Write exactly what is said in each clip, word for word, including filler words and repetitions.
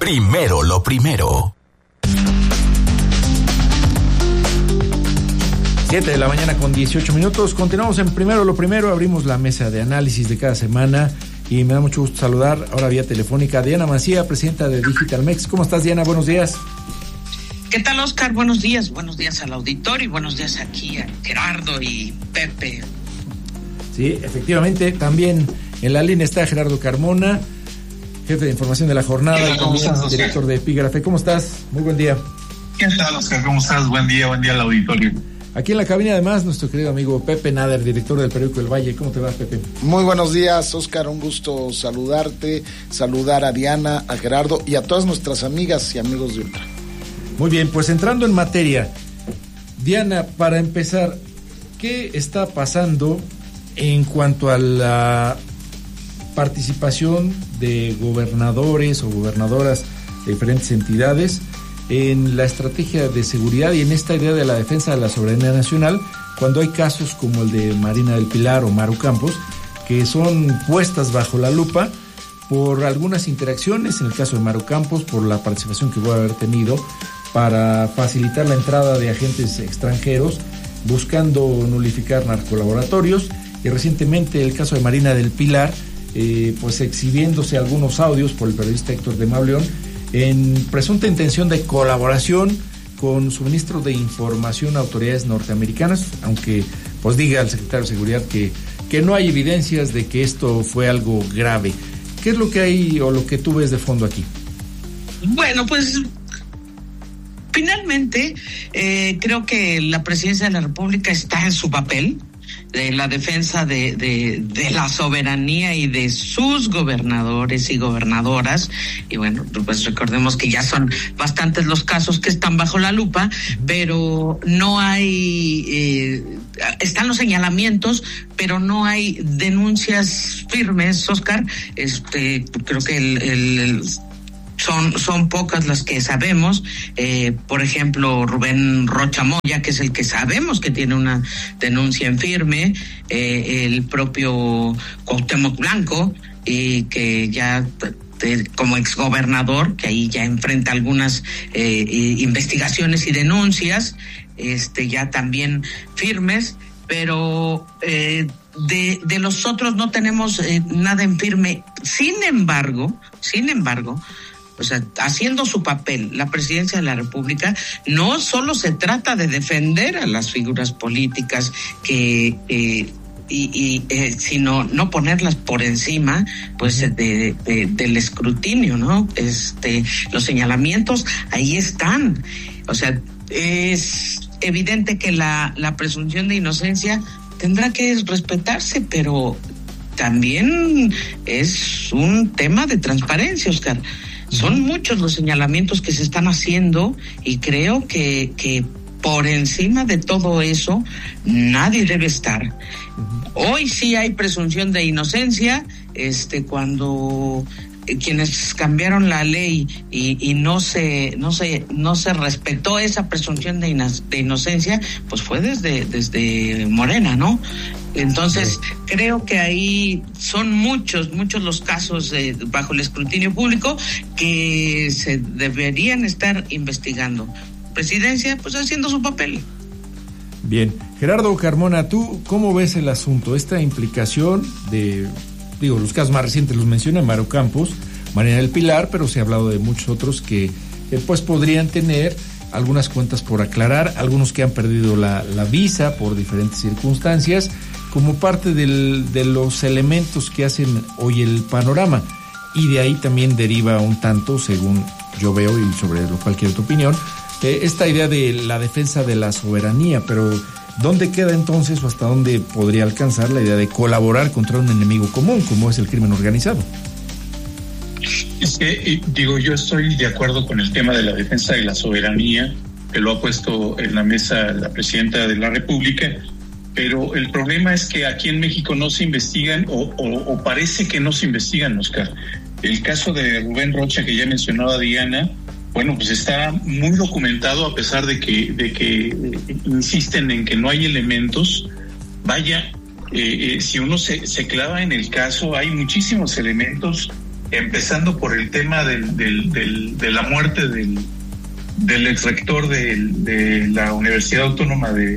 Primero lo primero. siete de la mañana con dieciocho minutos. Continuamos en Primero lo Primero. Abrimos la mesa de análisis de cada semana y me da mucho gusto saludar ahora vía telefónica a Diana Mancía, presidenta de Digital Mex. ¿Cómo estás, Diana? Buenos días. ¿Qué tal, Oscar? Buenos días. Buenos días al auditorio y buenos días aquí a Gerardo y Pepe. Sí, efectivamente. También en la línea está Gerardo Carmona, jefe de información de La Jornada y también director de Epígrafe. ¿Cómo estás? Muy buen día. ¿Qué tal, Oscar? ¿Cómo estás? Buen día, buen día al auditorio. Aquí en la cabina, además, nuestro querido amigo Pepe Nader, director del periódico El Valle. ¿Cómo te va, Pepe? Muy buenos días, Oscar. Un gusto saludarte, saludar a Diana, a Gerardo y a todas nuestras amigas y amigos de Ultra. Muy bien, pues entrando en materia, Diana, para empezar, ¿qué está pasando en cuanto a la participación de gobernadores o gobernadoras de diferentes entidades en la estrategia de seguridad y en esta idea de la defensa de la soberanía nacional, cuando hay casos como el de Marina del Pilar o Maru Campos, que son puestas bajo la lupa por algunas interacciones, en el caso de Maru Campos, por la participación que puede haber tenido para facilitar la entrada de agentes extranjeros buscando nulificar narcolaboratorios, y recientemente el caso de Marina del Pilar, eh, pues exhibiéndose algunos audios por el periodista Héctor de Mauleón en presunta intención de colaboración con suministro de información a autoridades norteamericanas, aunque pues diga el secretario de Seguridad que, que no hay evidencias de que esto fue algo grave. ¿Qué es lo que hay o lo que tú ves de fondo aquí? Bueno, pues finalmente eh, creo que la presidencia de la República está en su papel de la defensa de, de, de la soberanía y de sus gobernadores y gobernadoras. Y bueno, pues recordemos que ya son bastantes los casos que están bajo la lupa, pero no hay, eh, están los señalamientos, pero no hay denuncias firmes, Oscar. Este, creo que el, el, el Son, son pocas las que sabemos, eh, por ejemplo, Rubén Rocha Moya, que es el que sabemos que tiene una denuncia en firme, eh, el propio Cuauhtémoc Blanco, y que ya de, como exgobernador, que ahí ya enfrenta algunas eh, investigaciones y denuncias, este ya también firmes, pero eh, de, de los otros no tenemos eh, nada en firme. Sin embargo, sin embargo, o sea, haciendo su papel, la presidencia de la República no solo se trata de defender a las figuras políticas que eh, y, y eh, sino no ponerlas por encima, pues de, de, del escrutinio, ¿no? Este, los señalamientos ahí están. O sea, es evidente que la la presunción de inocencia tendrá que respetarse, pero también es un tema de transparencia, Oscar. Son muchos los señalamientos que se están haciendo y creo que, que por encima de todo eso nadie debe estar. Uh-huh. Hoy sí hay presunción de inocencia, este, cuando quienes cambiaron la ley y, y no se no se no se respetó esa presunción de, ino, de inocencia, pues fue desde desde Morena, ¿no? Entonces creo que ahí son muchos muchos los casos eh, bajo el escrutinio público que se deberían estar investigando. Presidencia, pues haciendo su papel. Bien, Gerardo Carmona, ¿tú cómo ves el asunto? Esta implicación de, digo, los casos más recientes los menciona Maru Campos, Marina del Pilar, pero se ha hablado de muchos otros que eh, pues podrían tener algunas cuentas por aclarar, algunos que han perdido la, la visa por diferentes circunstancias, como parte del, de los elementos que hacen hoy el panorama. Y de ahí también deriva un tanto, según yo veo y sobre lo cual quiero tu opinión, eh, esta idea de la defensa de la soberanía. Pero ¿dónde queda entonces o hasta dónde podría alcanzar la idea de colaborar contra un enemigo común como es el crimen organizado? Es que, digo, yo estoy de acuerdo con el tema de la defensa de la soberanía, que lo ha puesto en la mesa la presidenta de la República, pero el problema es que aquí en México no se investigan o, o, o parece que no se investigan, Oscar. El caso de Rubén Rocha, que ya mencionaba Diana, bueno, pues está muy documentado a pesar de que, de que eh, insisten en que no hay elementos. Vaya, eh, eh, si uno se, se clava en el caso, hay muchísimos elementos empezando por el tema del, del, del, de la muerte del, del ex rector de, de la Universidad Autónoma de,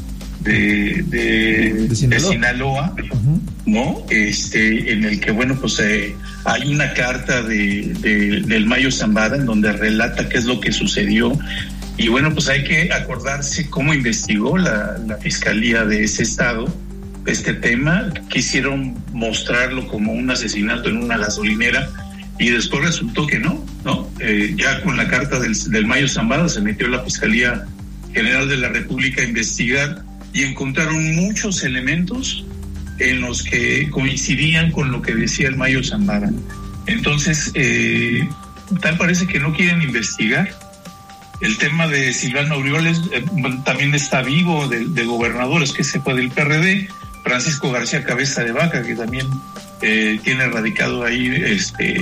de, de, de Sinaloa, de Sinaloa uh-huh. ¿no? Este, en el que, bueno, pues eh, hay una carta de, de, del Mayo Zambada en donde relata qué es lo que sucedió. Y bueno, pues hay que acordarse cómo investigó la, la Fiscalía de ese estado este tema. Quisieron mostrarlo como un asesinato en una gasolinera y después resultó que no, ¿no? Eh, ya con la carta del, del Mayo Zambada se metió la Fiscalía General de la República a investigar y encontraron muchos elementos en los que coincidían con lo que decía el Mayo Zambada. Entonces, eh, tal parece que no quieren investigar. El tema de Silvano Aureoles eh, también está vivo, de, de gobernadores que se fue del P R D, Francisco García Cabeza de Vaca, que también eh, tiene radicado ahí este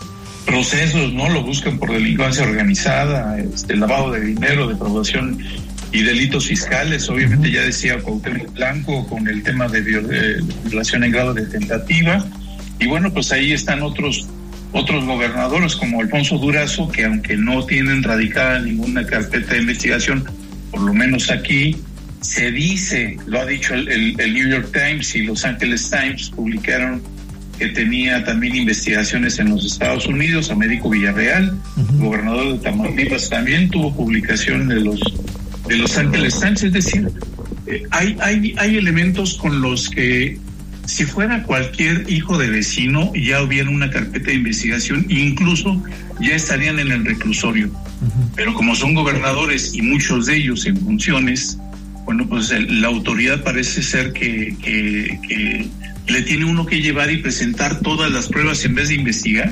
procesos, ¿no? Lo buscan por delincuencia organizada, este lavado de dinero, defraudación y delitos fiscales. Obviamente ya decía Cuauhtémoc Blanco con el tema de violación en grado de tentativa. Y bueno, pues ahí están otros otros gobernadores como Alfonso Durazo, que aunque no tienen radicada ninguna carpeta de investigación, por lo menos aquí se dice, lo ha dicho el, el, el New York Times y Los Angeles Times, publicaron que tenía también investigaciones en los Estados Unidos. Américo Villarreal, uh-huh. gobernador de Tamaulipas, también tuvo publicación de los de Los Angeles Times. Es decir, eh, hay, hay, hay elementos con los que si fuera cualquier hijo de vecino ya hubiera una carpeta de investigación, incluso ya estarían en el reclusorio. Uh-huh. Pero como son gobernadores y muchos de ellos en funciones, bueno, pues el, la autoridad parece ser que, que, que le tiene uno que llevar y presentar todas las pruebas en vez de investigar.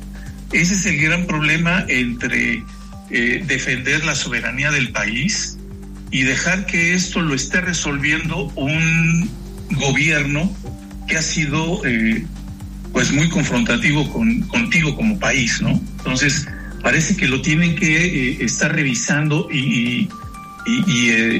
Ese es el gran problema entre eh, defender la soberanía del país y dejar que esto lo esté resolviendo un gobierno que ha sido eh, pues muy confrontativo con, contigo como país, ¿no? Entonces parece que lo tienen que eh, estar revisando y, y, y eh,